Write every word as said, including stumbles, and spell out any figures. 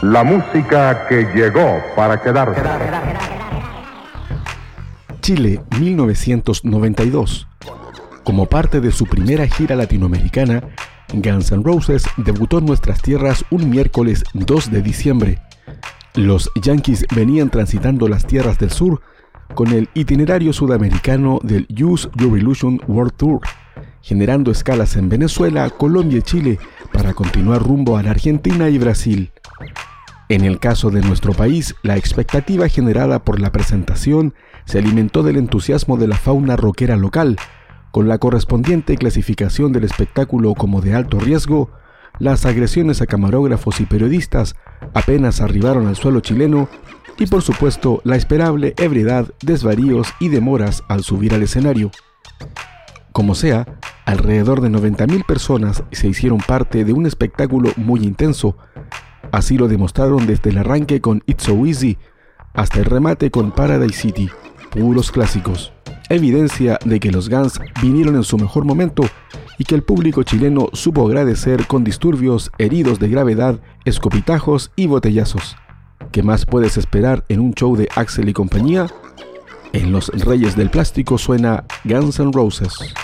La música que llegó para quedarse. Chile, mil novecientos noventa y dos. Como parte de su primera gira latinoamericana, Guns N' Roses debutó en nuestras tierras un miércoles dos de diciembre. Los Yankees venían transitando las tierras del sur con el itinerario sudamericano del Use Your Illusion World Tour, generando escalas en Venezuela, Colombia y Chile para continuar rumbo a la Argentina y Brasil. En el caso de nuestro país, la expectativa generada por la presentación se alimentó del entusiasmo de la fauna rockera local, con la correspondiente clasificación del espectáculo como de alto riesgo. Las agresiones a camarógrafos y periodistas apenas arribaron al suelo chileno y, por supuesto, la esperable ebriedad, desvaríos y demoras al subir al escenario. Como sea, alrededor de noventa mil personas se hicieron parte de un espectáculo muy intenso. Así lo demostraron desde el arranque con It's So Easy hasta el remate con Paradise City, puros clásicos. Evidencia de que los Guns vinieron en su mejor momento y que el público chileno supo agradecer con disturbios, heridos de gravedad, escopitajos y botellazos. ¿Qué más puedes esperar en un show de Axl y compañía? En Los Reyes del Plástico suena Guns N' Roses.